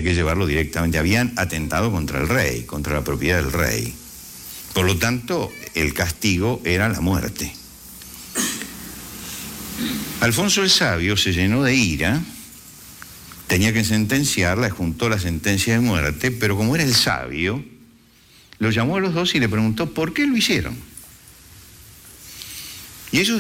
que llevarlo directamente. Habían atentado contra el rey, contra la propiedad del rey. Por lo tanto, el castigo era la muerte. Alfonso el Sabio se llenó de ira, tenía que sentenciarla, juntó la sentencia de muerte, pero como era el sabio, lo llamó a los dos y le preguntó por qué lo hicieron. Y ellos